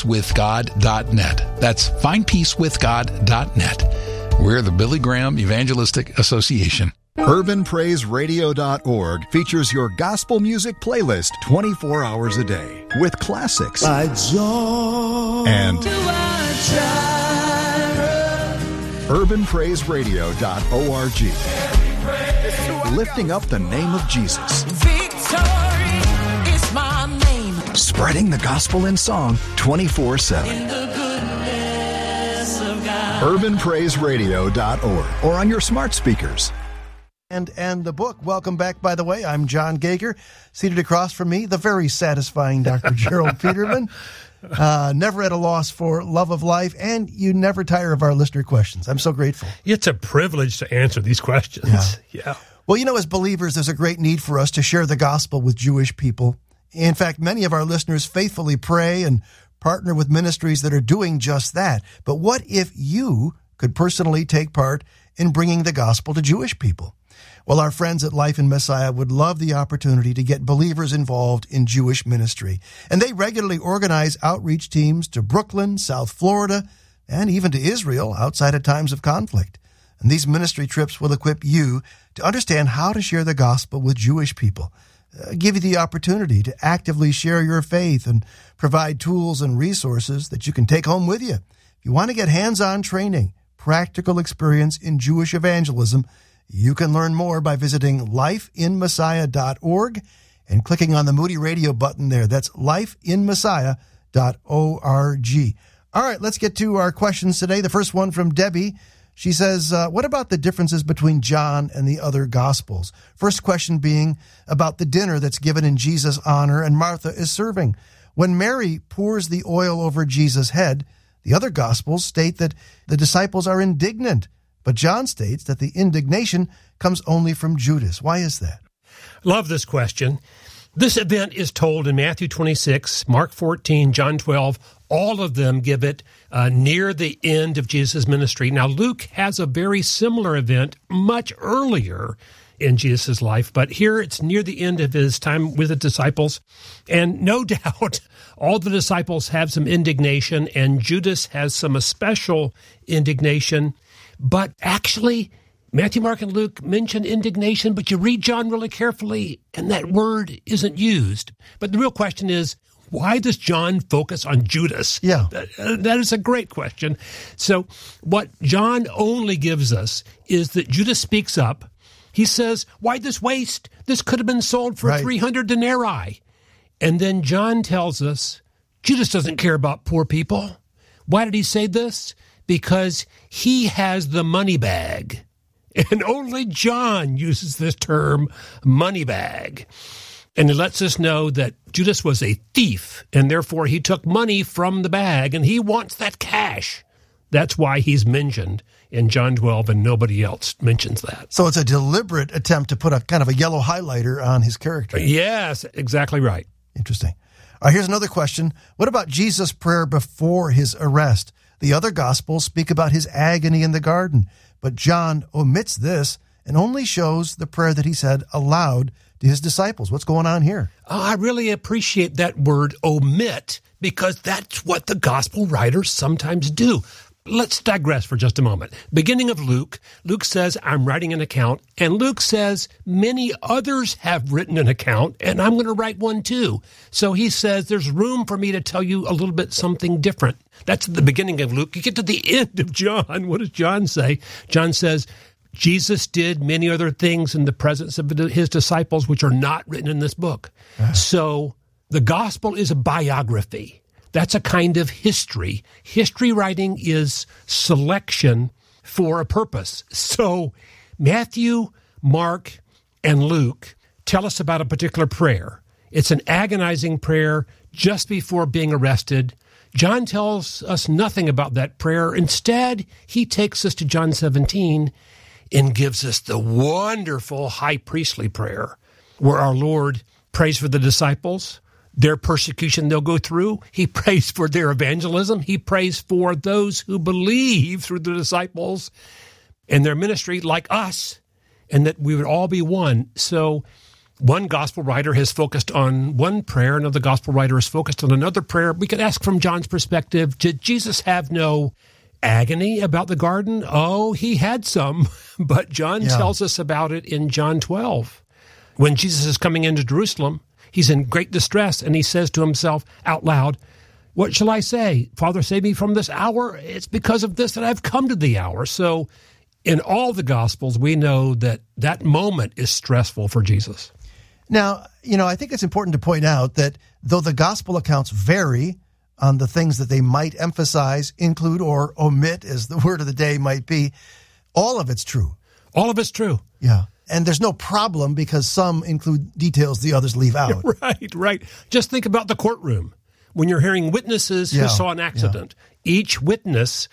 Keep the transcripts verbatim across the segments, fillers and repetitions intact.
peace with god dot net. That's find peace with god dot net. We're the Billy Graham Evangelistic Association. urban praise radio dot org features your gospel music playlist twenty-four hours a day with classics by joy and urban praise radio dot org, lifting up the name of Jesus. victory is my name. Spreading the gospel in song twenty-four seven. In the goodness of God. urban praise radio dot org or on your smart speakers. And, and the book. Welcome back, by the way. I'm John Gager. Seated across from me, the very satisfying Doctor Gerald Peterman. Uh, never at a loss for love of life, and you never tire of our listener questions. I'm so grateful. It's a privilege to answer these questions. Yeah. yeah. Well, you know, as believers, there's a great need for us to share the gospel with Jewish people. In fact, many of our listeners faithfully pray and partner with ministries that are doing just that. But what if you could personally take part in bringing the gospel to Jewish people? Well, our friends at Life in Messiah would love the opportunity to get believers involved in Jewish ministry. And they regularly organize outreach teams to Brooklyn, South Florida, and even to Israel outside of times of conflict. And these ministry trips will equip you to understand how to share the gospel with Jewish people, uh, give you the opportunity to actively share your faith and provide tools and resources that you can take home with you. If you want to get hands-on training, practical experience in Jewish evangelism, you can learn more by visiting life in messiah dot org and clicking on the Moody Radio button there. That's life in messiah dot org. All right, let's get to our questions today. The first one from Debbie. She says, uh, what about the differences between John and the other Gospels? First question being about the dinner that's given in Jesus' honor and Martha is serving. When Mary pours the oil over Jesus' head, the other Gospels state that the disciples are indignant. But John states that the indignation comes only from Judas. Why is that? Love this question. This event is told in Matthew twenty-six, Mark fourteen, John twelve. All of them give it uh, near the end of Jesus' ministry. Now, Luke has a very similar event much earlier in Jesus' life, but here it's near the end of his time with the disciples. And no doubt, all the disciples have some indignation, and Judas has some especial indignation. But actually, Matthew, Mark, and Luke mention indignation, but you read John really carefully, and that word isn't used. But the real question is, why does John focus on Judas? Yeah. That, that is a great question. So what John only gives us is that Judas speaks up. He says, why this waste? This could have been sold for right. three hundred denarii. And then John tells us, Judas doesn't care about poor people. Why did he say this? Because he has the money bag. And only John uses this term, money bag. And it lets us know that Judas was a thief, and therefore he took money from the bag, and he wants that cash. That's why he's mentioned in John twelve, and nobody else mentions that. So it's a deliberate attempt to put a kind of a yellow highlighter on his character. Yes, exactly right. Interesting. All right, here's another question. What about Jesus' prayer before his arrest? The other Gospels speak about his agony in the garden, but John omits this and only shows the prayer that he said aloud to his disciples. What's going on here? Oh, I really appreciate that word omit, because that's what the Gospel writers sometimes do. Let's digress for just a moment. Beginning of Luke, Luke says, I'm writing an account, and Luke says, many others have written an account, and I'm going to write one too. So he says, there's room for me to tell you a little bit something different. That's the beginning of Luke. You get to the end of John. What does John say? John says, Jesus did many other things in the presence of his disciples, which are not written in this book. Uh-huh. So the gospel is a biography. That's a kind of history. History writing is selection for a purpose. So Matthew, Mark, and Luke tell us about a particular prayer. It's an agonizing prayer just before being arrested. John tells us nothing about that prayer. Instead, he takes us to John seventeen and gives us the wonderful high priestly prayer where our Lord prays for the disciples, their persecution they'll go through. He prays for their evangelism. He prays for those who believe through the disciples and their ministry like us, and that we would all be one. So One gospel writer has focused on one prayer, another gospel writer has focused on another prayer. We could ask from John's perspective, did Jesus have no agony about the garden? Oh, he had some, but John Yeah. tells us about it in John twelve. When Jesus is coming into Jerusalem, he's in great distress, and he says to himself out loud, what shall I say? Father, save me from this hour. It's because of this that I've come to the hour. So in all the Gospels, we know that that moment is stressful for Jesus. Now, you know, I think it's important to point out that though the gospel accounts vary on the things that they might emphasize, include, or omit, as the word of the day might be, all of it's true. All of it's true. Yeah. And there's no problem because some include details the others leave out. Right, right. Just think about the courtroom. When you're hearing witnesses Yeah, who saw an accident, each witness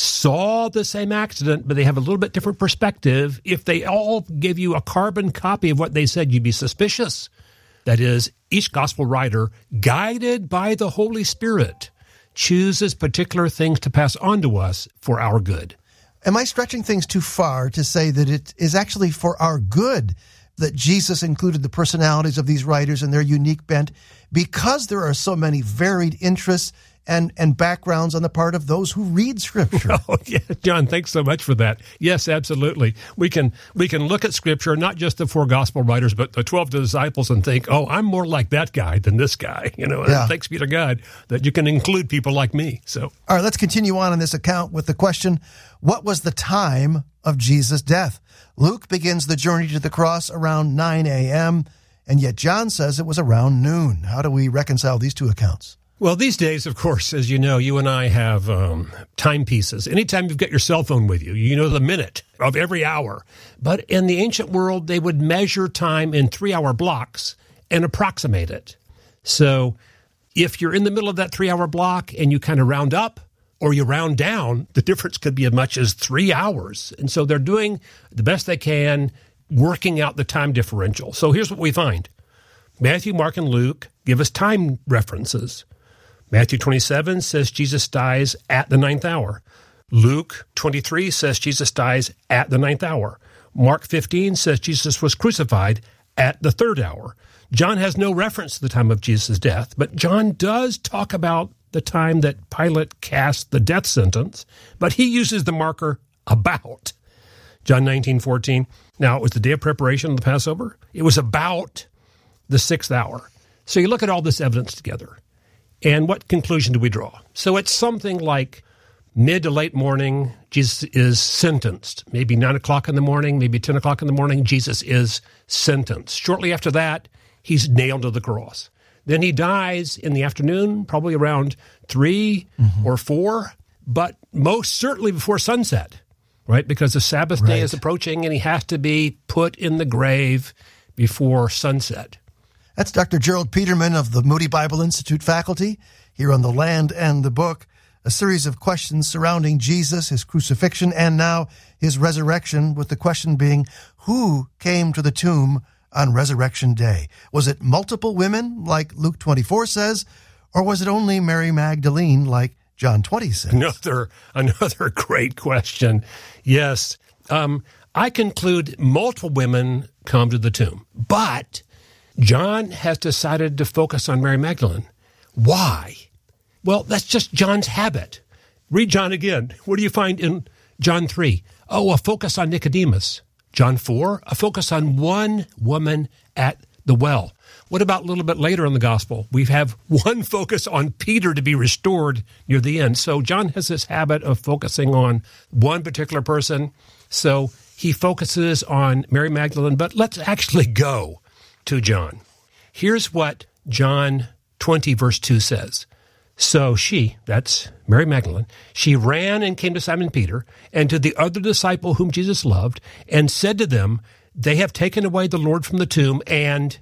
saw the same accident, but they have a little bit different perspective. If they all give you a carbon copy of what they said, you'd be suspicious. That is, each gospel writer, guided by the Holy Spirit, chooses particular things to pass on to us for our good. Am I stretching things too far to say that it is actually for our good that Jesus included the personalities of these writers and their unique bent because there are so many varied interests and, and backgrounds on the part of those who read Scripture? Oh, yeah, John, thanks so much for that. Yes, absolutely. We can we can look at Scripture, not just the four gospel writers, but the twelve disciples and think, oh, I'm more like that guy than this guy. You know, Yeah. and thanks be to God that you can include people like me. So, All right, let's continue on in this account with the question, what was the time of Jesus' death? Luke begins the journey to the cross around nine a.m., and yet John says it was around noon. How do we reconcile these two accounts? well, these days, of course, as you know, you and I have um, timepieces. Anytime you've got your cell phone with you, you know the minute of every hour. But in the ancient world, they would measure time in three-hour blocks and approximate it. So if you're in the middle of that three-hour block and you kind of round up or you round down, the difference could be as much as three hours. And so they're doing the best they can, working out the time differential. So here's what we find. Matthew, Mark, and Luke give us time references. Matthew twenty-seven says Jesus dies at the ninth hour. Luke twenty-three says Jesus dies at the ninth hour. Mark fifteen says Jesus was crucified at the third hour. John has no reference to the time of Jesus' death, but John does talk about the time that Pilate cast the death sentence, but he uses the marker about. John nineteen fourteen. Now, it was the day of preparation of the Passover. It was about the sixth hour. So you look at all this evidence together, and what conclusion do we draw? So it's something like mid to late morning, Jesus is sentenced. Maybe nine o'clock in the morning, maybe ten o'clock in the morning, Jesus is sentenced. Shortly after that, he's nailed to the cross. Then he dies in the afternoon, probably around three mm-hmm. or four, but most certainly before sunset, right? Because the Sabbath Right. day is approaching and he has to be put in the grave before sunset. That's Doctor Gerald Peterman of the Moody Bible Institute faculty here on The Land and the Book, a series of questions surrounding Jesus, his crucifixion, and now his resurrection, with the question being, who came to the tomb on Resurrection Day? Was it multiple women, like Luke twenty-four says, or was it only Mary Magdalene, like John twenty says? Another, another great question. Yes, um, I conclude multiple women come to the tomb, but John has decided to focus on Mary Magdalene. Why? Well, that's just John's habit. Read John again. What do you find in John three? Oh, a focus on Nicodemus. John four, a focus on one woman at the well. What about a little bit later in the gospel? We have one focus on Peter to be restored near the end. So John has this habit of focusing on one particular person. So he focuses on Mary Magdalene, but let's actually go to John. Here's what John twenty, verse two says. So she, that's Mary Magdalene, she ran and came to Simon Peter and to the other disciple whom Jesus loved and said to them, they have taken away the Lord from the tomb, and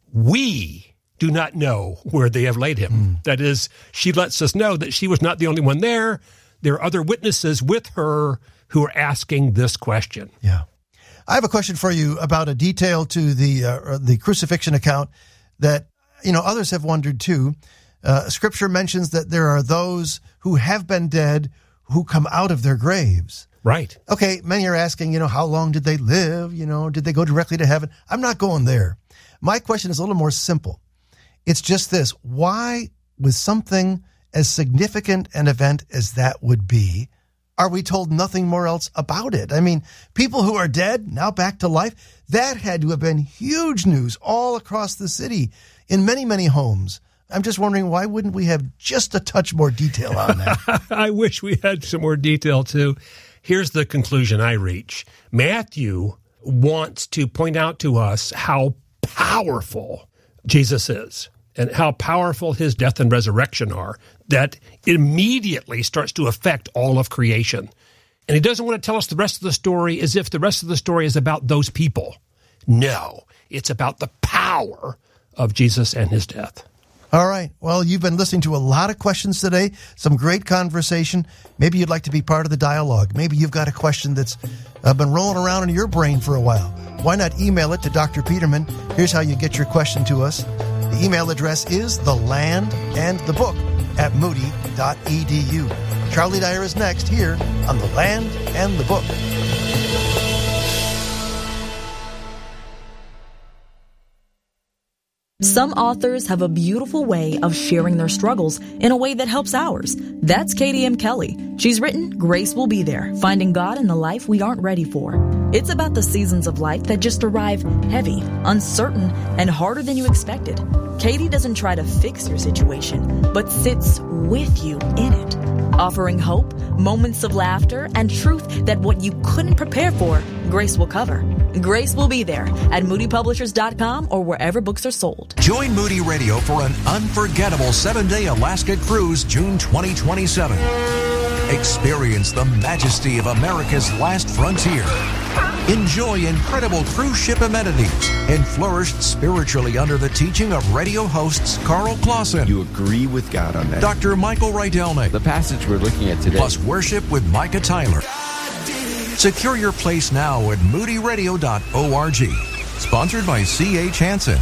we do not know where they have laid him. Mm. That is, she lets us know that she was not the only one there. There are other witnesses with her who are asking this question. Yeah. I have a question for you about a detail to the uh, the crucifixion account that, you know, others have wondered too. Uh, scripture mentions that there are those who have been dead who come out of their graves. Right. Okay, many are asking, you know, how long did they live? You know, did they go directly to heaven? I'm not going there. My question is a little more simple. It's just this. Why, with something as significant an event as that would be, are we told nothing more else about it? I mean, people who are dead, now back to life, that had to have been huge news all across the city in many, many homes. I'm just wondering, why wouldn't we have just a touch more detail on that? I wish we had some more detail, too. Here's the conclusion I reach. Matthew wants to point out to us how powerful Jesus is and how powerful his death and resurrection are, that it immediately starts to affect all of creation. And he doesn't want to tell us the rest of the story as if the rest of the story is about those people. No, it's about the power of Jesus and his death. All right. Well, you've been listening to a lot of questions today, some great conversation. Maybe you'd like to be part of the dialogue. Maybe you've got a question that's uh, been rolling around in your brain for a while. Why not email it to Doctor Peterman? Here's how you get your question to us. The email address is the land and the book at moody dot e d u. Charlie Dyer is next here on The Land and the Book. Some authors have a beautiful way of sharing their struggles in a way that helps ours. That's Katie M. Kelly. She's written Grace Will Be There, Finding God in the Life We Aren't Ready For. It's about the seasons of life that just arrive heavy, uncertain, and harder than you expected. Katie doesn't try to fix your situation, but sits with you in it, offering hope, moments of laughter, and truth that what you couldn't prepare for, Grace will cover. Grace will be there at moody publishers dot com or wherever books are sold. Join Moody Radio for an unforgettable seven-day Alaska cruise June twenty twenty-seven. Experience the majesty of America's last frontier. Enjoy incredible cruise ship amenities and flourish spiritually under the teaching of radio hosts Carl Clausen. You agree with God on that. Doctor Michael Rydelnik. The passage we're looking at today. Plus worship with Micah Tyler. Secure your place now at moody radio dot org. Sponsored by C H Hansen.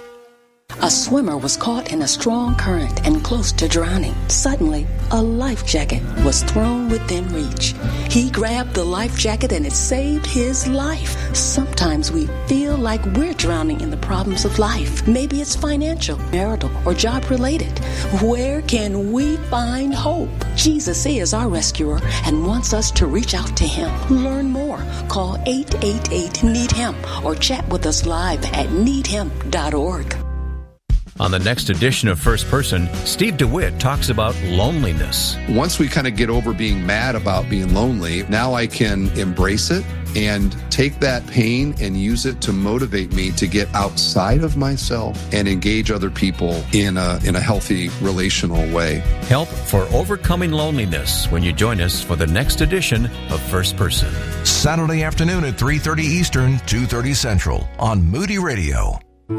A swimmer was caught in a strong current and close to drowning. Suddenly, a life jacket was thrown within reach. He grabbed the life jacket and it saved his life. Sometimes we feel like we're drowning in the problems of life. Maybe it's financial, marital, or job related. Where can we find hope? Jesus is our rescuer and wants us to reach out to him. Learn more. Call eight eight eight, need him or chat with us live at need him dot org. On the next edition of First Person, Steve DeWitt talks about loneliness. Once we kind of get over being mad about being lonely, now I can embrace it and take that pain and use it to motivate me to get outside of myself and engage other people in a in a healthy relational way. Help for overcoming loneliness when you join us for the next edition of First Person. Saturday afternoon at three thirty Eastern, two thirty Central on Moody Radio.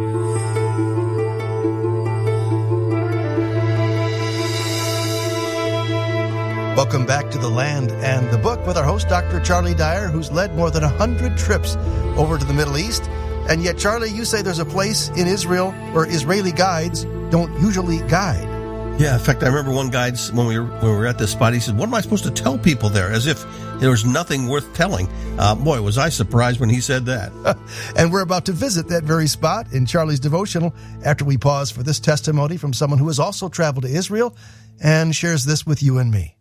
Welcome back to The Land and the Book with our host, Doctor Charlie Dyer, who's led more than one hundred trips over to the Middle East. And yet, Charlie, you say there's a place in Israel where Israeli guides don't usually guide. Yeah, in fact, I remember one guide, when we were, when we were at this spot, he said, what am I supposed to tell people there? As if there was nothing worth telling. Uh, boy, was I surprised when he said that. And we're about to visit that very spot in Charlie's devotional after we pause for this testimony from someone who has also traveled to Israel and shares this with you and me.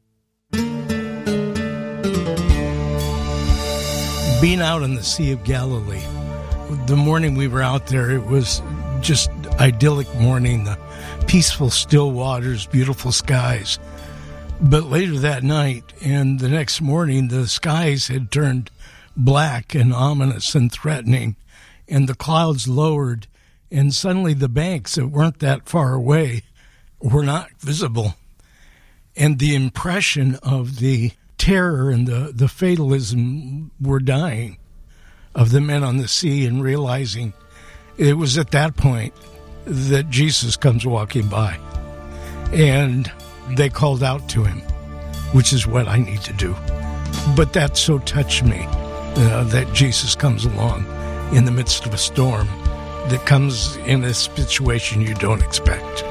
Being out on the Sea of Galilee, the morning we were out there, it was just idyllic morning, the peaceful still waters, beautiful skies. But later that night and the next morning, the skies had turned black and ominous and threatening, and the clouds lowered, and suddenly the banks that weren't that far away were not visible. And the impression of the terror and the, the fatalism were dying of the men on the sea, and realizing it was at that point that Jesus comes walking by. And they called out to him, which is what I need to do. But that so touched me uh, that Jesus comes along in the midst of a storm that comes in a situation you don't expect.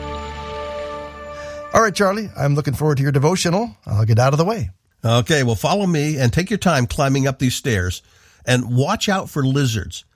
All right, Charlie, I'm looking forward to your devotional. I'll get out of the way. Okay, well, follow me and take your time climbing up these stairs and watch out for lizards.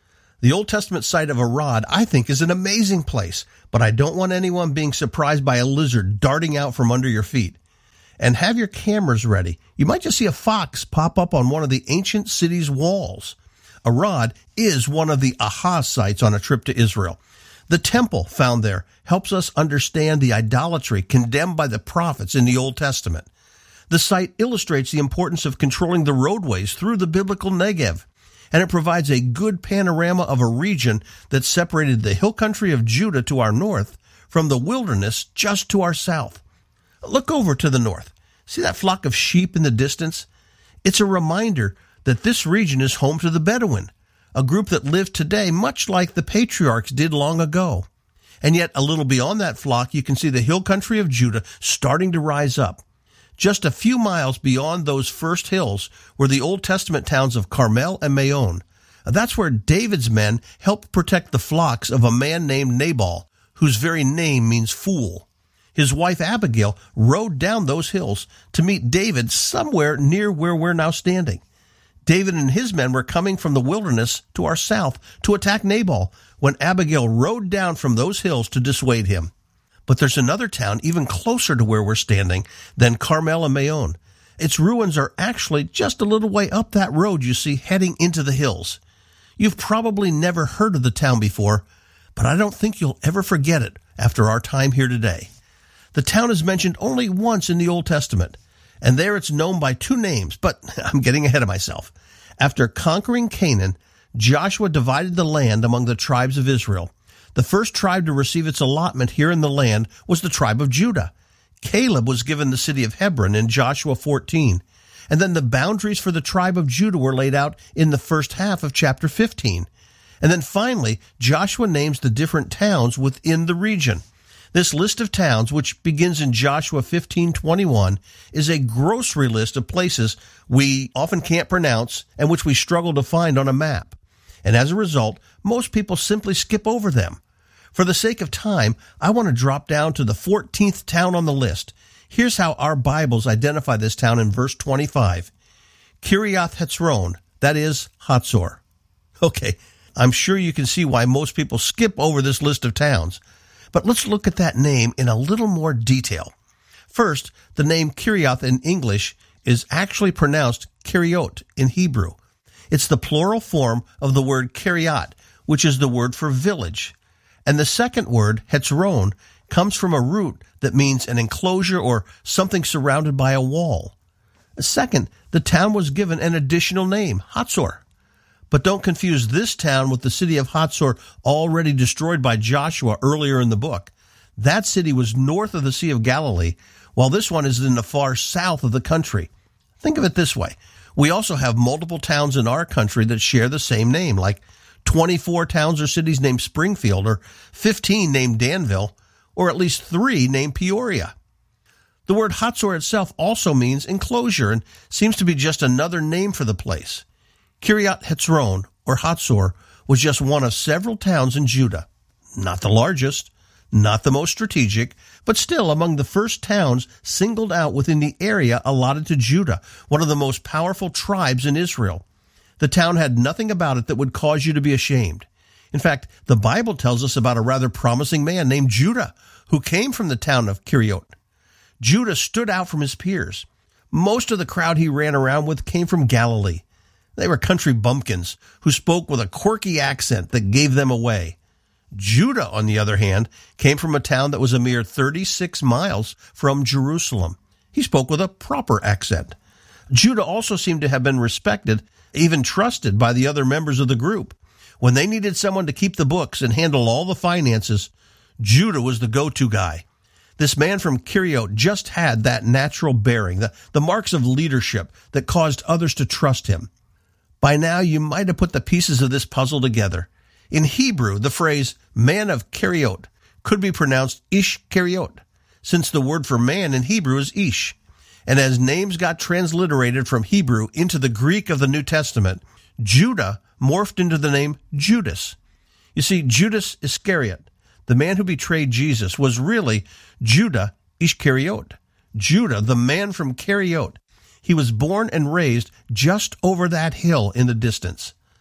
The Old Testament site of Arad, I think, is an amazing place, but I don't want anyone being surprised by a lizard darting out from under your feet. And have your cameras ready. You might just see a fox pop up on one of the ancient city's walls. Arad is one of the aha sites on a trip to Israel. The temple found there helps us understand the idolatry condemned by the prophets in the Old Testament. The site illustrates the importance of controlling the roadways through the biblical Negev, and it provides a good panorama of a region that separated the hill country of Judah to our north from the wilderness just to our south. Look over to the north. See that flock of sheep in the distance? It's a reminder that this region is home to the Bedouin, a group that live today much like the patriarchs did long ago. And yet, a little beyond that flock, you can see the hill country of Judah starting to rise up. Just a few miles beyond those first hills were the Old Testament towns of Carmel and Maon. That's where David's men helped protect the flocks of a man named Nabal, whose very name means fool. His wife Abigail rode down those hills to meet David somewhere near where we're now standing. David and his men were coming from the wilderness to our south to attack Nabal when Abigail rode down from those hills to dissuade him. But there's another town even closer to where we're standing than Carmel and Maon. Its ruins are actually just a little way up that road you see heading into the hills. You've probably never heard of the town before, but I don't think you'll ever forget it after our time here today. The town is mentioned only once in the Old Testament, and there it's known by two names, but I'm getting ahead of myself. After conquering Canaan, Joshua divided the land among the tribes of Israel. The first tribe to receive its allotment here in the land was the tribe of Judah. Caleb was given the city of Hebron in Joshua fourteen, and then the boundaries for the tribe of Judah were laid out in the first half of chapter fifteen. And then finally, Joshua names the different towns within the region. This list of towns, which begins in Joshua fifteen twenty-one, is a grocery list of places we often can't pronounce and which we struggle to find on a map. And as a result, most people simply skip over them. For the sake of time, I want to drop down to the fourteenth town on the list. Here's how our Bibles identify this town in verse twenty-five. Kiriath Hetzron, that is, Hatzor. Okay, I'm sure you can see why most people skip over this list of towns. But let's look at that name in a little more detail. First, the name Kiriath in English is actually pronounced Kiriot in Hebrew. It's the plural form of the word Kiriat, which is the word for village. And the second word, Hetzron, comes from a root that means an enclosure or something surrounded by a wall. Second, the town was given an additional name, Hatzor. But don't confuse this town with the city of Hatzor already destroyed by Joshua earlier in the book. That city was north of the Sea of Galilee, while this one is in the far south of the country. Think of it this way. We also have multiple towns in our country that share the same name, like twenty-four towns or cities named Springfield, or fifteen named Danville, or at least three named Peoria. The word Hatzor itself also means enclosure and seems to be just another name for the place. Kiriath Hetzron, or Hatzor, was just one of several towns in Judah. Not the largest, not the most strategic, but still among the first towns singled out within the area allotted to Judah, one of the most powerful tribes in Israel. The town had nothing about it that would cause you to be ashamed. In fact, the Bible tells us about a rather promising man named Judah, who came from the town of Kiriot. Judah stood out from his peers. Most of the crowd he ran around with came from Galilee. They were country bumpkins who spoke with a quirky accent that gave them away. Judah, on the other hand, came from a town that was a mere thirty-six miles from Jerusalem. He spoke with a proper accent. Judah also seemed to have been respected, even trusted by the other members of the group. When they needed someone to keep the books and handle all the finances, Judah was the go-to guy. This man from Kiriot just had that natural bearing, the, the marks of leadership that caused others to trust him. By now, you might have put the pieces of this puzzle together. In Hebrew, the phrase man of Kiriot could be pronounced Ish Kiriot, since the word for man in Hebrew is Ish. And as names got transliterated from Hebrew into the Greek of the New Testament, Judah morphed into the name Judas. You see, Judas Iscariot, the man who betrayed Jesus, was really Judah Ishkariot. Judah, the man from Kiriot. He was born and raised just over that hill in the distance.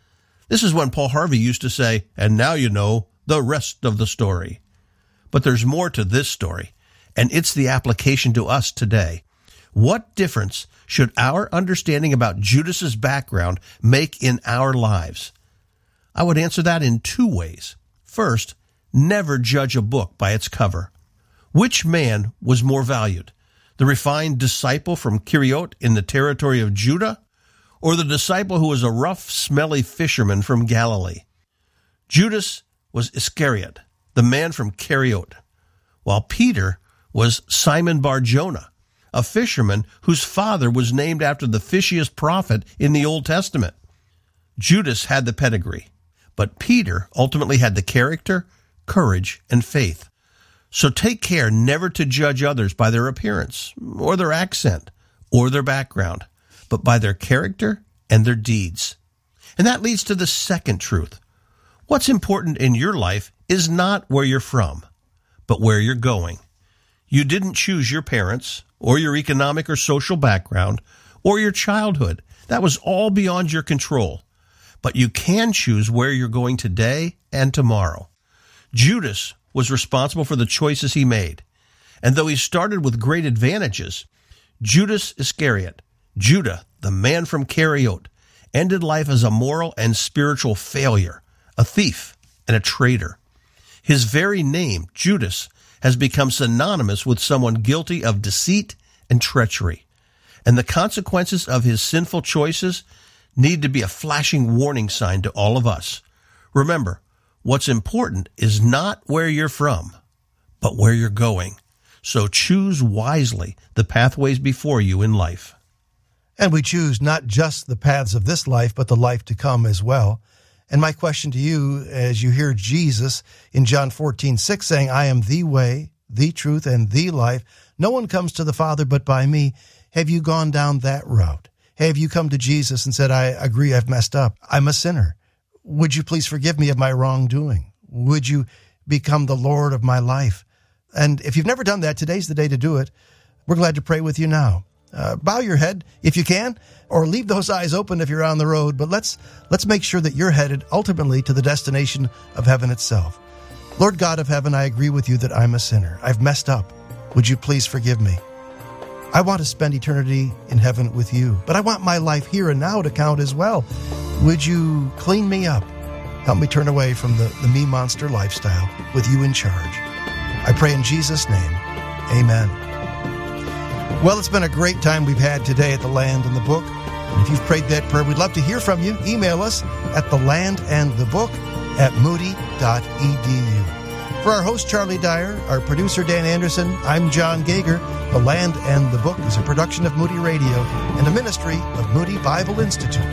This is when Paul Harvey used to say, and now you know the rest of the story. But there's more to this story, and it's the application to us today. What difference should our understanding about Judas's background make in our lives? I would answer that in two ways. First, never judge a book by its cover. Which man was more valued? The refined disciple from Keriot in the territory of Judah, or the disciple who was a rough, smelly fisherman from Galilee? Judas was Iscariot, the man from Keriot, while Peter was Simon Bar-Jonah, a fisherman whose father was named after the fishiest prophet in the Old Testament. Judas had the pedigree, but Peter ultimately had the character, courage, and faith. So take care never to judge others by their appearance, or their accent, or their background, but by their character and their deeds. And that leads to the second truth. What's important in your life is not where you're from, but where you're going. You didn't choose your parents, or your economic or social background, or your childhood. That was all beyond your control. But you can choose where you're going today and tomorrow. Judas was responsible for the choices he made. And though he started with great advantages, Judas Iscariot, Judah, the man from Keriot, ended life as a moral and spiritual failure, a thief, and a traitor. His very name, Judas, has become synonymous with someone guilty of deceit and treachery. And the consequences of his sinful choices need to be a flashing warning sign to all of us. Remember, what's important is not where you're from, but where you're going. So choose wisely the pathways before you in life. And we choose not just the paths of this life, but the life to come as well. And my question to you, as you hear Jesus in John fourteen six saying, I am the way, the truth, and the life. No one comes to the Father but by me. Have you gone down that route? Have you come to Jesus and said, I agree, I've messed up. I'm a sinner. Would you please forgive me of my wrongdoing? Would you become the Lord of my life? And if you've never done that, today's the day to do it. We're glad to pray with you now. Uh, bow your head if you can, or leave those eyes open if you're on the road. But let's let's make sure that you're headed ultimately to the destination of heaven itself. Lord God of heaven, I agree with you that I'm a sinner. I've messed up. Would you please forgive me? I want to spend eternity in heaven with you, but I want my life here and now to count as well. Would you clean me up? Help me turn away from the, the me monster lifestyle with you in charge. I pray in Jesus' name. Amen. Well, it's been a great time we've had today at The Land and the Book. And if you've prayed that prayer, we'd love to hear from you. Email us at the land and the book at moody dot e d u. For our host, Charlie Dyer, our producer, Dan Anderson, I'm John Gager. The Land and the Book is a production of Moody Radio and a ministry of Moody Bible Institute.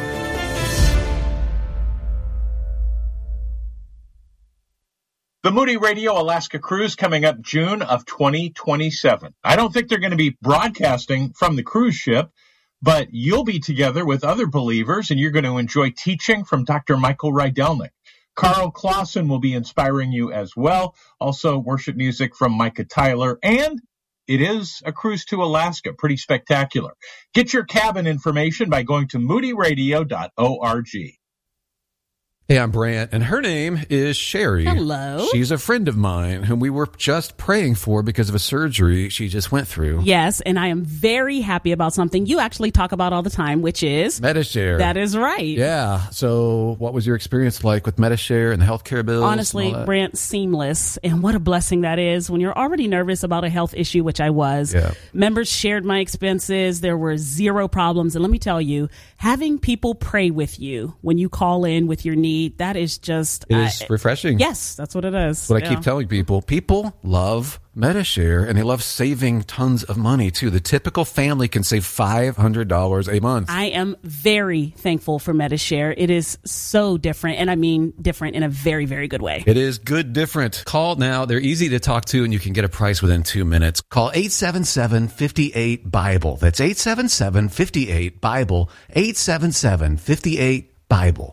The Moody Radio Alaska Cruise coming up June of twenty twenty-seven. I don't think they're going to be broadcasting from the cruise ship, but you'll be together with other believers, and you're going to enjoy teaching from Doctor Michael Rydelnik. Carl Clausen will be inspiring you as well. Also, worship music from Micah Tyler, and it is a cruise to Alaska. Pretty spectacular. Get your cabin information by going to moody radio dot org. Hey, I'm Brant, and her name is Sherry. Hello. She's a friend of mine whom we were just praying for because of a surgery she just went through. Yes, and I am very happy about something you actually talk about all the time, which is Medi-Share. That is right. Yeah. So what was your experience like with Medi-Share and the healthcare bills? Honestly, Brant, seamless. And what a blessing that is when you're already nervous about a health issue, which I was. Yeah. Members shared my expenses. There were zero problems. And let me tell you, having people pray with you when you call in with your needs, that is just... It is uh, refreshing. Yes, that's what it is. What yeah. I keep telling people, people love Medi-Share, and they love saving tons of money, too. The typical family can save five hundred dollars a month. I am very thankful for Medi-Share. It is so different, and I mean different in a very, very good way. It is good different. Call now. They're easy to talk to, and you can get a price within two minutes. Call eight seven seven, five eight, BIBLE. That's eight seven seven, five eight, BIBLE. eight seven seven, five eight, BIBLE.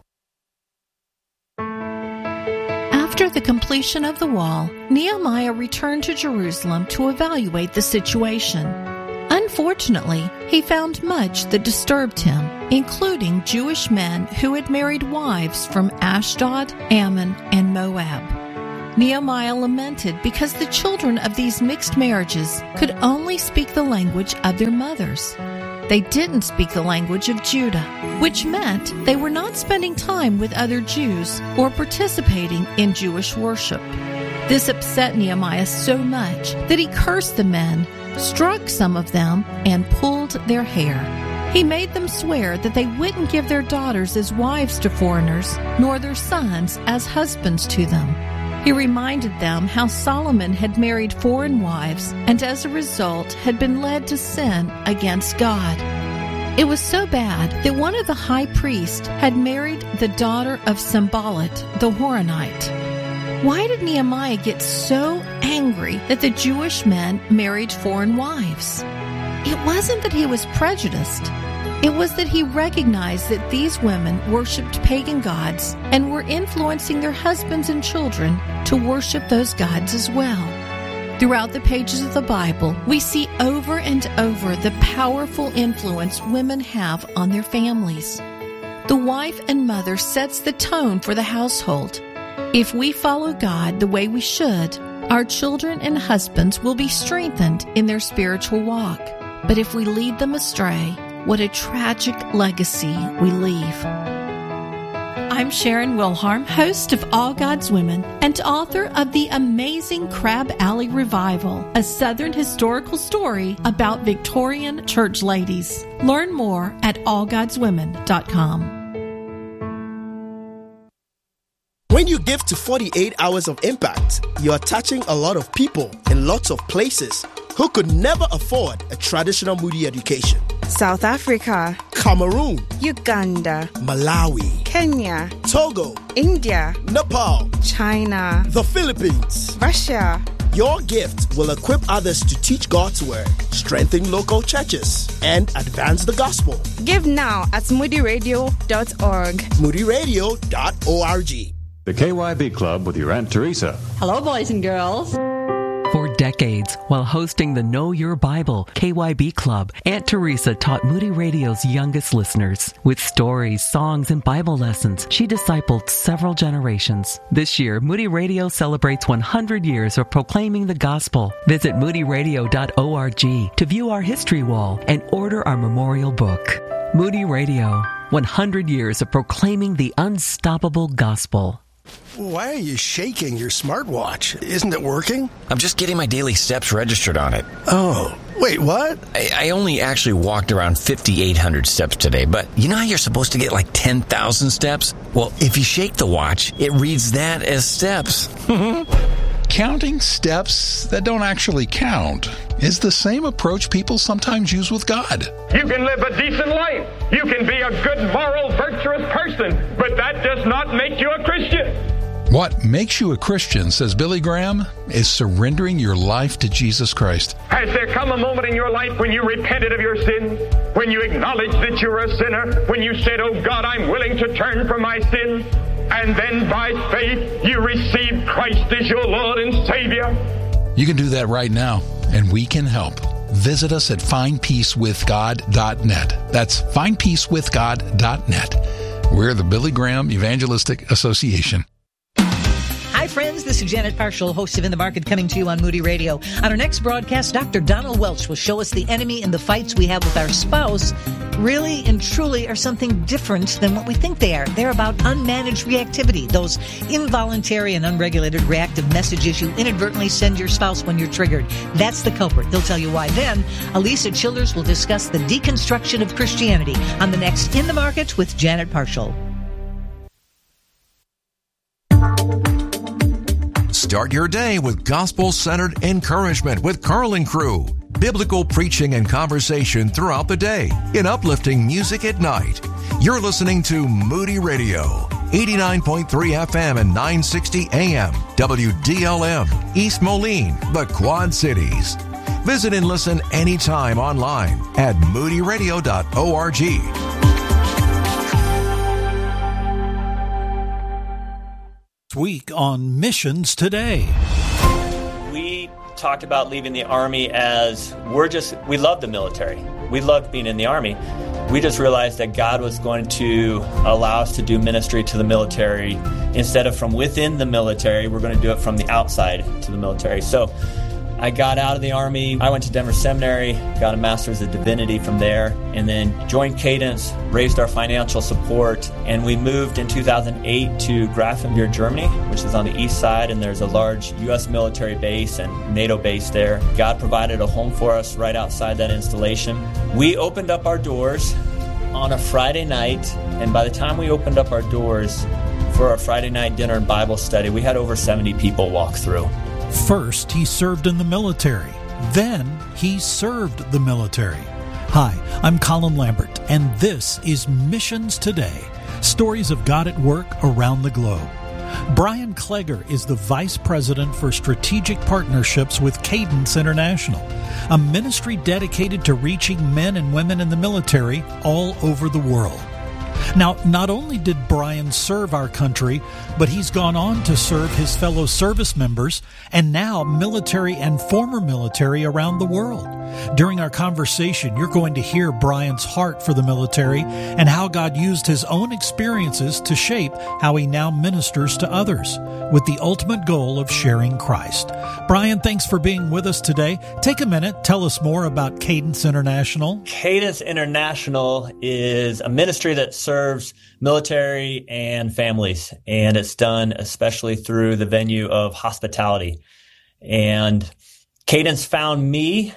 After the completion of the wall, Nehemiah returned to Jerusalem to evaluate the situation. Unfortunately, he found much that disturbed him. including Jewish men who had married wives from Ashdod, Ammon, and Moab. Nehemiah lamented because the children of these mixed marriages could only speak the language of their mothers. They didn't speak the language of Judah, which meant they were not spending time with other Jews or participating in Jewish worship. This upset Nehemiah so much that he cursed the men, struck some of them, and pulled their hair. He made them swear that they wouldn't give their daughters as wives to foreigners, nor their sons as husbands to them. He reminded them how Solomon had married foreign wives and as a result had been led to sin against God. It was so bad that one of the high priests had married the daughter of Sanballat, the Horonite. Why did Nehemiah get so angry that the Jewish men married foreign wives? It wasn't that he was prejudiced. It was that he recognized that these women worshipped pagan gods and were influencing their husbands and children to worship those gods as well. Throughout the pages of the Bible, we see over and over the powerful influence women have on their families. The wife and mother sets the tone for the household. If we follow God the way we should, our children and husbands will be strengthened in their spiritual walk. But if we lead them astray, what a tragic legacy we leave. I'm Sharon Wilharm, host of All God's Women and author of the amazing Crab Alley Revival, a Southern historical story about Victorian church ladies. Learn more at all gods women dot com. When you give to forty-eight hours of impact, you are touching a lot of people in lots of places who could never afford a traditional Moody education. South Africa, Cameroon, Uganda, Malawi, Kenya, Togo, India, Nepal, China, the Philippines, Russia. Your gift will equip others to teach God's word, strengthen local churches, and advance the gospel. Give now at moody radio dot org. moody radio dot org. The K Y B Club with your Aunt Teresa. Hello, boys and girls. For decades, while hosting the Know Your Bible K Y B Club, Aunt Teresa taught Moody Radio's youngest listeners. With stories, songs, and Bible lessons, she discipled several generations. This year, Moody Radio celebrates one hundred years of proclaiming the gospel. Visit moody radio dot org to view our history wall and order our memorial book. Moody Radio, one hundred years of proclaiming the unstoppable gospel. Why are you shaking your smartwatch? Isn't it working? I'm just getting my daily steps registered on it. Oh, wait, what? I, I only actually walked around fifty-eight hundred steps today, but you know how you're supposed to get like ten thousand steps? Well, if you shake the watch, it reads that as steps. Counting steps that don't actually count is the same approach people sometimes use with God. You can live a decent life. You can be a good, moral, virtuous person, but that does not make you a Christian. What makes you a Christian, says Billy Graham, is surrendering your life to Jesus Christ. Has there come a moment in your life when you repented of your sin? When you acknowledged that you were a sinner? When you said, "Oh God, I'm willing to turn from my sin"? And then by faith, you received Christ as your Lord and Savior? You can do that right now, and we can help. Visit us at find peace with god dot net. That's find peace with god dot net. We're the Billy Graham Evangelistic Association. Hi, friends. This is Janet Parshall, host of In the Market, coming to you on Moody Radio. On our next broadcast, Doctor Donald Welch will show us the enemy and the fights we have with our spouse really and truly are something different than what we think they are. They're about unmanaged reactivity, those involuntary and unregulated reactive messages you inadvertently send your spouse when you're triggered. That's the culprit. He'll tell you why. Then, Elisa Childers will discuss the deconstruction of Christianity on the next In the Market with Janet Parshall. Start your day with gospel-centered encouragement with Carl and Crew. Biblical preaching and conversation throughout the day in uplifting music at night. You're listening to Moody Radio, eighty-nine point three F M and nine sixty A M, W D L M, East Moline, the Quad Cities. Visit and listen anytime online at moody radio dot org. Week on Missions Today. We talked about leaving the Army as we're just, we love the military. We loved being in the Army. we just realized that God was going to allow us to do ministry to the military. Instead of from within the military, we're going to do it from the outside to the military. So I got out of the Army. I went to Denver Seminary, got a Master's of Divinity from there, and then joined Cadence, raised our financial support, and we moved in two thousand eight to Grafenwoehr, Germany, which is on the east side, and there's a large U S military base and NATO base there. God provided a home for us right outside that installation. We opened up our doors on a Friday night, and by the time we opened up our doors for our Friday night dinner and Bible study, we had over seventy people walk through. First, he served in the military. Then, he served the military. Hi, I'm Colin Lambert, and this is Missions Today, stories of God at work around the globe. Brian Klegger is the Vice President for Strategic Partnerships with Cadence International, a ministry dedicated to reaching men and women in the military all over the world. Now, not only did Brian serve our country, but he's gone on to serve his fellow service members and now military and former military around the world. During our conversation, you're going to hear Brian's heart for the military and how God used his own experiences to shape how he now ministers to others, with the ultimate goal of sharing Christ. Brian, thanks for being with us today. Take a minute, tell us more about Cadence International. Cadence International is a ministry that serves military and families, and it's done especially through the venue of hospitality. And Cadence found me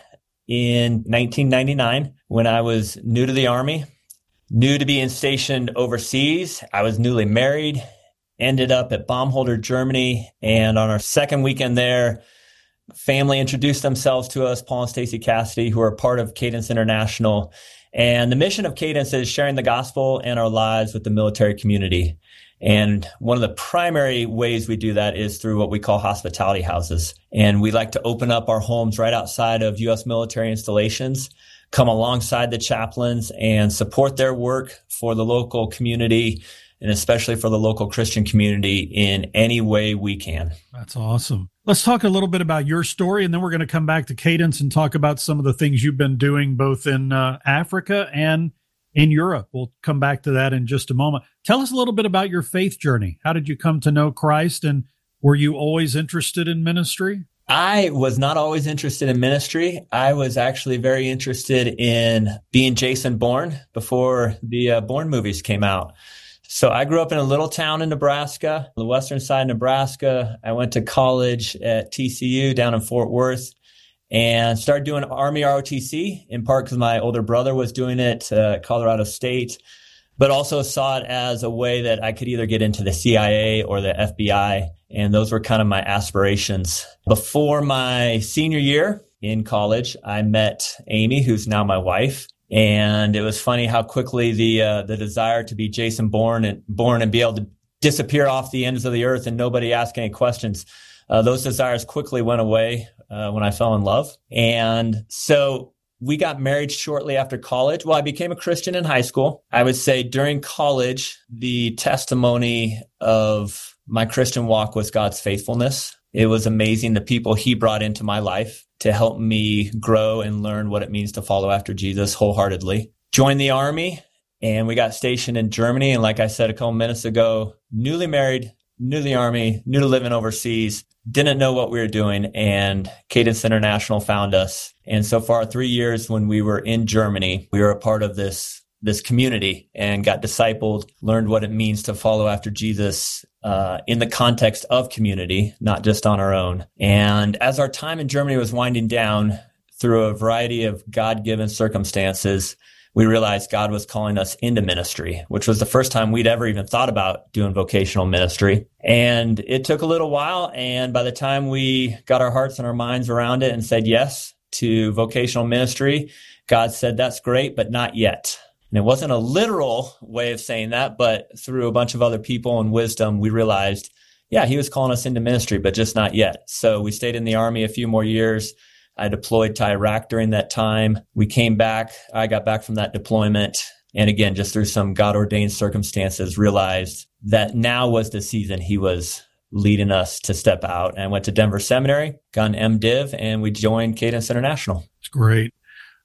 in nineteen ninety-nine when I was new to the Army, new to being stationed overseas. I was newly married, ended up at Baumholder, Germany, and on our second weekend there, family introduced themselves to us, Paul and Stacy Cassidy, who are part of Cadence International. And the mission of Cadence is sharing the gospel and our lives with the military community. And one of the primary ways we do that is through what we call hospitality houses. And we like to open up our homes right outside of U S military installations, come alongside the chaplains and support their work for the local community, and especially for the local Christian community in any way we can. That's awesome. Let's talk a little bit about your story, and then we're going to come back to Cadence and talk about some of the things you've been doing both in uh, Africa and in Europe. We'll come back to that in just a moment. Tell us a little bit about your faith journey. How did you come to know Christ, and were you always interested in ministry? I was not always interested in ministry. I was actually very interested in being Jason Bourne before the uh, Bourne movies came out. So I grew up in a little town in Nebraska, the western side of Nebraska. I went to college at T C U down in Fort Worth and started doing Army R O T C, in part because my older brother was doing it uh, at Colorado State, but also saw it as a way that I could either get into the C I A or the F B I. And those were kind of my aspirations. Before my senior year in college, I met Amy, who's now my wife. And it was funny how quickly the uh, the desire to be Jason Bourne and Bourne and be able to disappear off the ends of the earth and nobody ask any questions, uh, those desires quickly went away uh, when I fell in love. And so we got married shortly after college. Well, I became a Christian in high school. I would say during college, the testimony of my Christian walk was God's faithfulness. It was amazing the people he brought into my life to help me grow and learn what it means to follow after Jesus wholeheartedly. Joined the Army, and we got stationed in Germany. And like I said a couple minutes ago, newly married, new to the Army, new to living overseas, didn't know what we were doing. And Cadence International found us. And so for our three years when we were in Germany, we were a part of this this community and got discipled, learned what it means to follow after Jesus uh, in the context of community, not just on our own. And as our time in Germany was winding down, through a variety of God-given circumstances, we realized God was calling us into ministry, which was the first time we'd ever even thought about doing vocational ministry. And it took a little while. And by the time we got our hearts and our minds around it and said yes to vocational ministry, God said, that's great, but not yet. And it wasn't a literal way of saying that, but through a bunch of other people and wisdom, we realized, yeah, he was calling us into ministry, but just not yet. So we stayed in the Army a few more years. I deployed to Iraq during that time. We came back. I got back from that deployment. And again, just through some God-ordained circumstances, realized that now was the season he was leading us to step out. And I went to Denver Seminary, got an MDiv, and we joined Cadence International. It's great.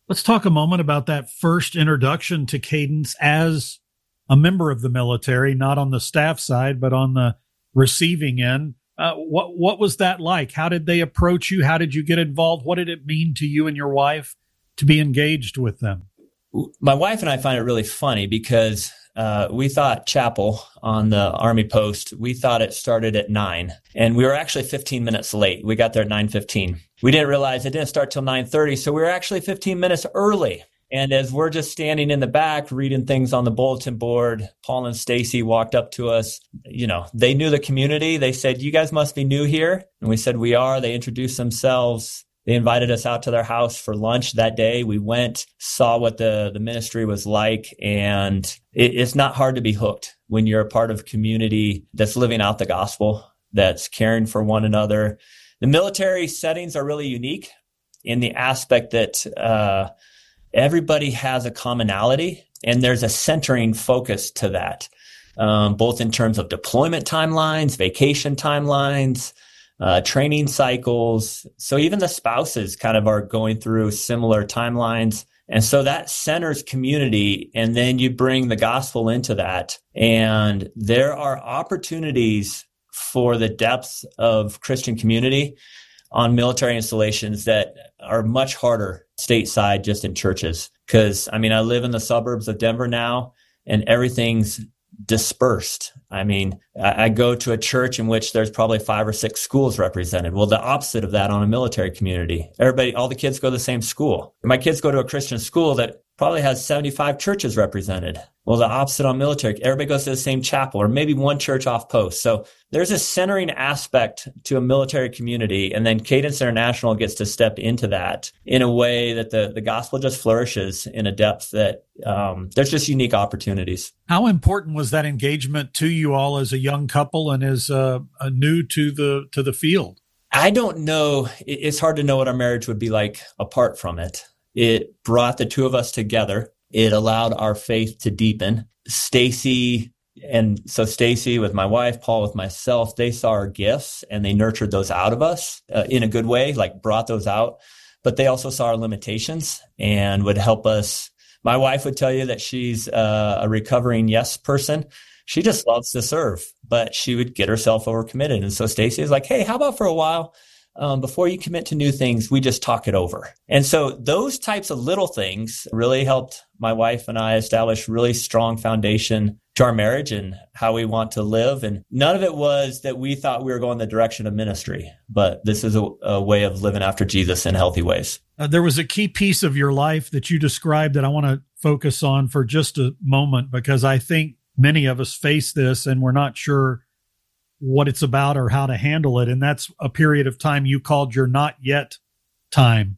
Let's talk a moment about that first introduction to Cadence as a member of the military, not on the staff side, but on the receiving end. Uh, what what was that like? How did they approach you? How did you get involved? What did it mean to you and your wife to be engaged with them? My wife and I find it really funny because uh, we thought chapel on the Army post, we thought it started at nine, and we were actually fifteen minutes late. We got there at nine fifteen. We didn't realize it didn't start till nine thirty, so we were actually fifteen minutes early. And as we're just standing in the back reading things on the bulletin board, Paul and Stacy walked up to us. You know, they knew the community. They said, "You guys must be new here." And we said, "We are." They introduced themselves. They invited us out to their house for lunch that day. We went, saw what the, the ministry was like, and it, it's not hard to be hooked when you're a part of a community that's living out the gospel, that's caring for one another. The military settings are really unique in the aspect that uh, everybody has a commonality, and there's a centering focus to that, um, both in terms of deployment timelines, vacation timelines, Uh, training cycles. So even the spouses kind of are going through similar timelines. And so that centers community. And then you bring the gospel into that. And there are opportunities for the depth of Christian community on military installations that are much harder stateside just in churches. Because, I mean, I live in the suburbs of Denver now, and everything's dispersed. I mean, I, I go to a church in which there's probably five or six schools represented. Well, the opposite of that on a military community. Everybody, all the kids go to the same school. My kids go to a Christian school that probably has seventy-five churches represented. Well, the opposite on military. Everybody goes to the same chapel or maybe one church off post. So there's a centering aspect to a military community. And then Cadence International gets to step into that in a way that the, the gospel just flourishes in a depth that um, there's just unique opportunities. How important was that engagement to you all as a young couple and as uh, a new to the to the field? I don't know. It's hard to know what our marriage would be like apart from it. It brought the two of us together. It allowed our faith to deepen. Stacy, and so Stacy with my wife, Paul with myself, they saw our gifts and they nurtured those out of us uh, in a good way, like brought those out. But they also saw our limitations and would help us. My wife would tell you that she's uh, a recovering yes person. She just loves to serve, but she would get herself overcommitted. And so Stacy is like, hey, how about for a while, um, before you commit to new things, we just talk it over. And so those types of little things really helped my wife and I establish really strong foundation to our marriage and how we want to live. And none of it was that we thought we were going the direction of ministry, but this is a, a way of living after Jesus in healthy ways. Uh, there was a key piece of your life that you described that I want to focus on for just a moment, because I think many of us face this and we're not sure what it's about or how to handle it. And that's a period of time you called your not yet time.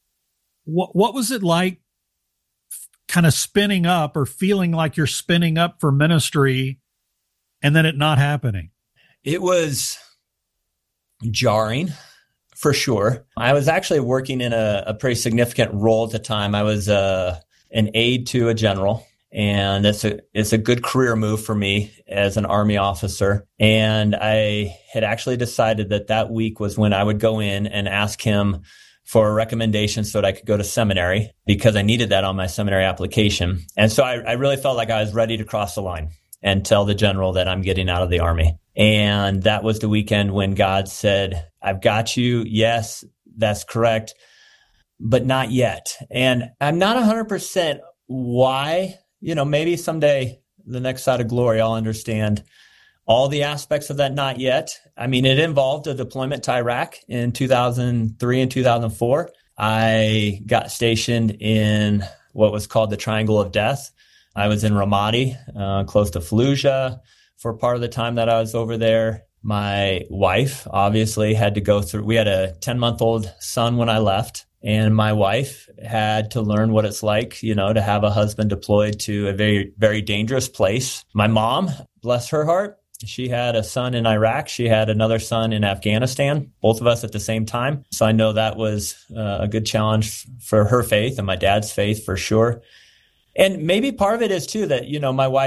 What, what was it like kind of spinning up or feeling like you're spinning up for ministry and then it not happening? It was jarring for sure. I was actually working in a, a pretty significant role at the time. I was uh, an aide to a general. And it's a, it's a good career move for me as an Army officer. And I had actually decided that that week was when I would go in and ask him for a recommendation so that I could go to seminary, because I needed that on my seminary application. And so I, I really felt like I was ready to cross the line and tell the general that I'm getting out of the Army. And that was the weekend when God said, I've got you. Yes, that's correct, but not yet. And I'm not one hundred percent why. You know, maybe someday, the next side of glory, I'll understand all the aspects of that not yet. I mean, it involved a deployment to Iraq in two thousand three and two thousand four. I got stationed in what was called the Triangle of Death. I was in Ramadi, uh, close to Fallujah, for part of the time that I was over there. My wife obviously had to go through, we had a ten-month-old son when I left. And my wife had to learn what it's like, you know, to have a husband deployed to a very, very dangerous place. My mom, bless her heart, she had a son in Iraq. She had another son in Afghanistan, both of us at the same time. So I know that was uh, a good challenge for her faith and my dad's faith for sure. And maybe part of it is too that, you know, my wife